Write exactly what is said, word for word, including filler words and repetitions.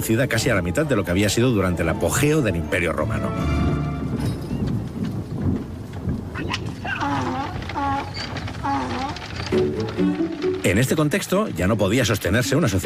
reducida casi a la mitad de lo que había sido durante el apogeo del Imperio Romano. En este contexto ya no podía sostenerse una sociedad